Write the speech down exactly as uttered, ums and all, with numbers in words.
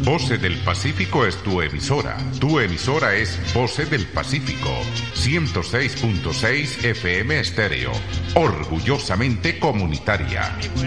Voces del Pacífico es tu emisora. Tu emisora es Voces del Pacífico, ciento seis punto seis F M Estéreo, orgullosamente comunitaria.